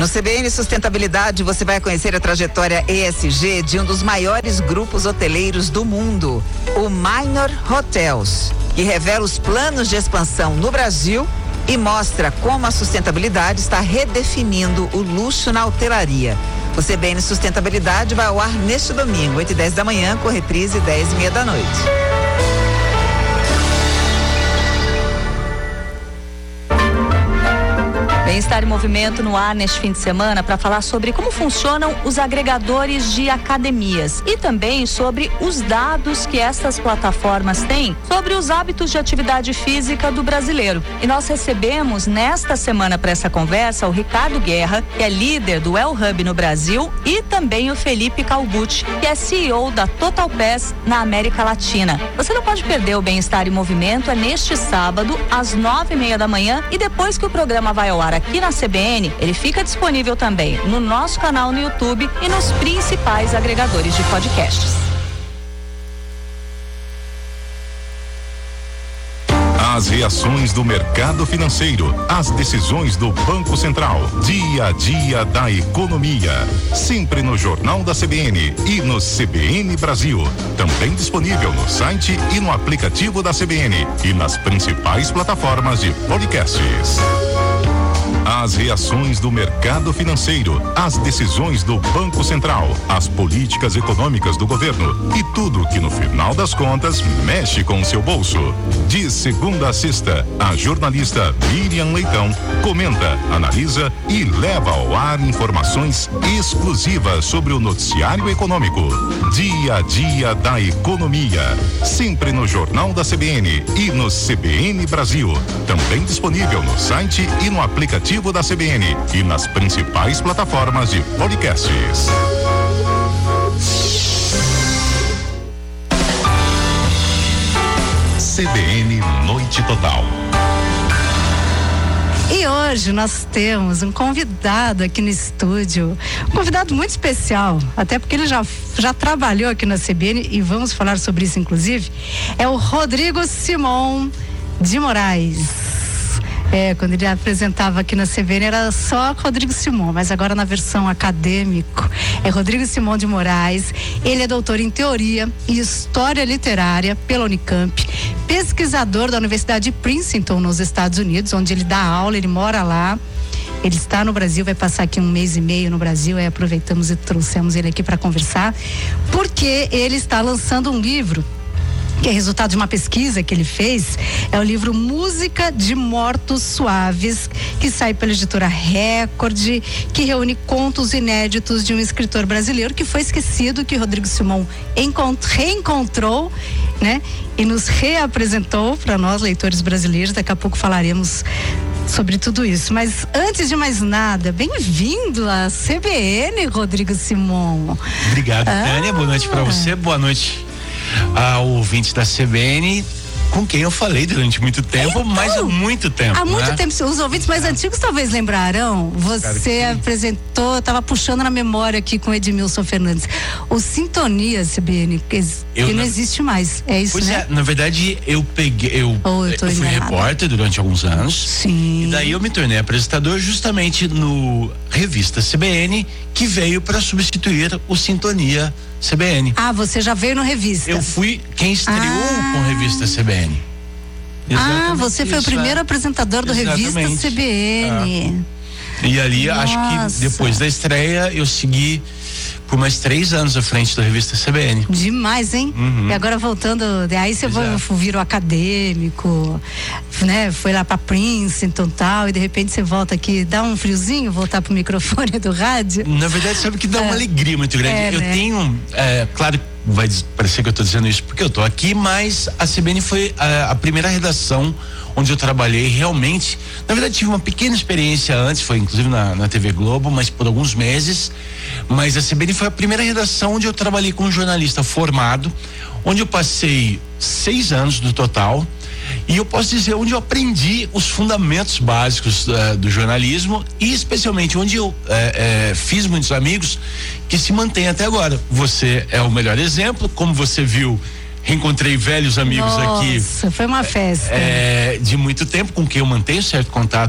No CBN Sustentabilidade, você vai conhecer a trajetória ESG de um dos maiores grupos hoteleiros do mundo, o Minor Hotels, que revela os planos de expansão no Brasil e mostra como a sustentabilidade está redefinindo o luxo na hotelaria. O CBN Sustentabilidade vai ao ar neste domingo, 8h10 da manhã, com reprise 10h30 da noite. Bem-estar em movimento no ar neste fim de semana para falar sobre como funcionam os agregadores de academias e também sobre os dados que essas plataformas têm sobre os hábitos de atividade física do brasileiro. E nós recebemos nesta semana para essa conversa o Ricardo Guerra, que é líder do El Hub no Brasil, e também o Felipe Calbucci, que é CEO da Total Pass na América Latina. Você não pode perder o Bem-estar em Movimento, é neste sábado às 9h30 da manhã, e depois que o programa vai ao ar aqui na CBN, ele fica disponível também no nosso canal no YouTube e nos principais agregadores de podcasts. As reações do mercado financeiro, as decisões do Banco Central, dia a dia da economia. Sempre no Jornal da CBN e no CBN Brasil. Também disponível no site e no aplicativo da CBN e nas principais plataformas de podcasts. As reações do mercado financeiro, as decisões do Banco Central, as políticas econômicas do governo e tudo que no final das contas mexe com o seu bolso. De segunda a sexta, a jornalista Miriam Leitão comenta, analisa e leva ao ar informações exclusivas sobre o noticiário econômico. Dia a dia da economia. Sempre no Jornal da CBN e no CBN Brasil. Também disponível no site e no aplicativo da CBN e nas principais plataformas de podcasts. CBN Noite Total. E hoje nós temos um convidado aqui no estúdio, um convidado muito especial, até porque ele já trabalhou aqui na CBN e vamos falar sobre isso inclusive, é o Rodrigo Simon de Moraes. Quando ele apresentava aqui na CBN era só Rodrigo Simon, mas agora na versão acadêmico é Rodrigo Simon de Moraes. Ele é doutor em Teoria e História Literária pela Unicamp, pesquisador da Universidade de Princeton nos Estados Unidos, onde ele dá aula, ele mora lá. Ele está no Brasil, vai passar aqui 1 mês e meio no Brasil, aí aproveitamos e trouxemos ele aqui para conversar, porque ele está lançando um livro que é resultado de uma pesquisa que ele fez, é o livro Música de Mortos Suaves, que sai pela editora Record, que reúne contos inéditos de um escritor brasileiro que foi esquecido, que Rodrigo Simon reencontrou, né? E nos reapresentou para nós, leitores brasileiros. Daqui a pouco falaremos sobre tudo isso, mas antes de mais nada, bem-vindo à CBN, Rodrigo Simon. Obrigado, Tânia, boa noite para você, boa noite ao ouvinte da CBN, com quem eu falei durante muito tempo, mas há muito tempo. Há muito né? tempo. Os ouvintes mais antigos talvez lembrarão. Você apresentou, estava puxando na memória aqui com o Edmilson Fernandes, o Sintonia CBN, que não existe mais. É isso, pois né? Na verdade, eu fui repórter durante alguns anos. Sim. E daí eu me tornei apresentador justamente no Revista CBN, que veio para substituir o Sintonia CBN. Ah, você já veio no Revista? Eu fui quem estreou com a Revista CBN. Exatamente, você foi o primeiro apresentador do Revista CBN. E ali, acho que depois da estreia, eu segui por mais 3 anos à frente da Revista CBN. Demais, hein? Uhum. E agora voltando, aí você virou acadêmico, né? Foi lá pra Princeton e tal, e de repente você volta aqui, dá um friozinho voltar pro microfone do rádio? Na verdade, sabe que dá uma alegria muito grande. Eu tenho, claro, vai parecer que eu tô dizendo isso porque eu tô aqui, mas a CBN foi a primeira redação onde eu trabalhei realmente. Na verdade, tive uma pequena experiência antes, foi inclusive na TV Globo, mas por alguns meses. Mas a CBN foi a primeira redação onde eu trabalhei com um jornalista formado, onde eu passei 6 anos no total. E eu posso dizer onde eu aprendi os fundamentos básicos do jornalismo e especialmente onde eu fiz muitos amigos que se mantêm até agora. Você é o melhor exemplo, como você viu. Reencontrei velhos amigos aqui. Nossa, foi uma festa. De muito tempo, com quem eu mantenho certo contato